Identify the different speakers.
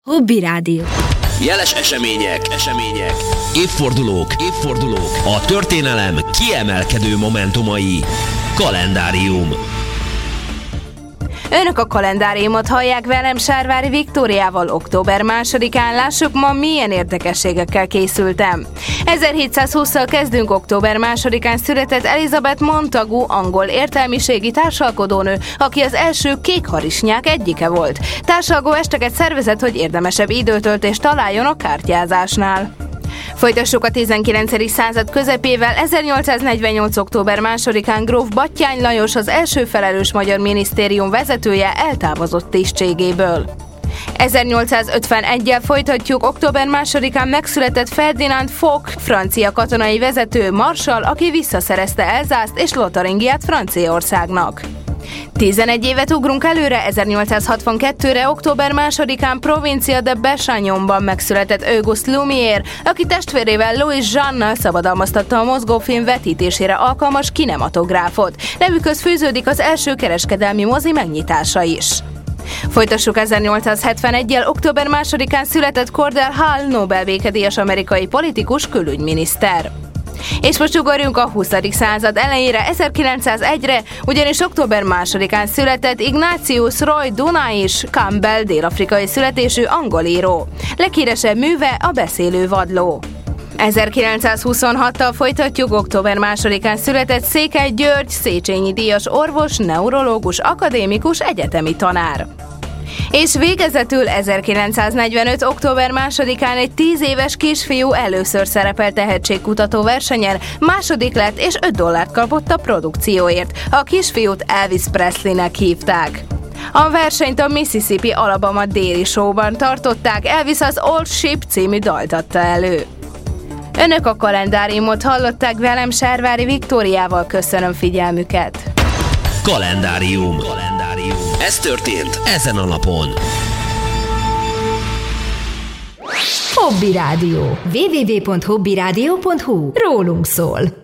Speaker 1: Hobby Rádió.
Speaker 2: Jeles események, évfordulók, a történelem kiemelkedő momentumai. Kalendárium.
Speaker 3: Önök a kalendáriumot hallják velem, Sárvári Viktóriával. Október 2-án lássuk ma, milyen érdekességekkel készültem. 1720-szal kezdünk. Október 2-án született Elizabeth Montagu, angol értelmiségi társalkodónő, aki az első kékharisnyák egyike volt. Társalgó esteket szervezett, hogy érdemesebb időtöltést találjon a kártyázásnál. Folytassuk a 19. század közepével. 1848. október 2-án gróf Batthyány Lajos, az első felelős magyar minisztérium vezetője eltávozott tisztségéből. 1851-jel folytatjuk. Október 2-án megszületett Ferdinand Foch, francia katonai vezető, marsall, aki visszaszerezte Elzászt és Lotaringiát Franciaországnak. 11 évet ugrunk előre. 1862-re. Október 2-án Provincia de Besagnonban megszületett Auguste Lumière, aki testvérével Louis Jeannal szabadalmaztatta a mozgófilm vetítésére alkalmas kinematográfot. Nevükhöz fűződik az első kereskedelmi mozi megnyitása is. Folytassuk 1871-jel. Október 2-án született Cordell Hull, Nobel békedíjas amerikai politikus, külügyminiszter. És most ugorjunk a 20. század elejére, 1901-re, ugyanis október 2-án született Ignatius Roy Dunais Campbell, dél-afrikai születésű angol író. Leghíresebb műve a Beszélő vadló. 1926-tal folytatjuk. Október 2-án született Székely György, Széchenyi díjas orvos, neurológus, akadémikus, egyetemi tanár. És végezetül 1945. október 2-án egy 10 éves kisfiú először szerepelt tehetségkutató versenyen, második lett és $5 kapott a produkcióért. A kisfiút Elvis Presleynek hívták. A versenyt a Mississippi Alabama déli showban tartották. Elvis az Old Ship című dalt adta elő. Önök a kalendáriumot hallották velem, Sárvári Viktóriával. Köszönöm figyelmüket.
Speaker 2: Kalendárium. Ez történt ezen a napon.
Speaker 1: Hobby Rádió. www.hobbyradio.hu. Rólunk szól.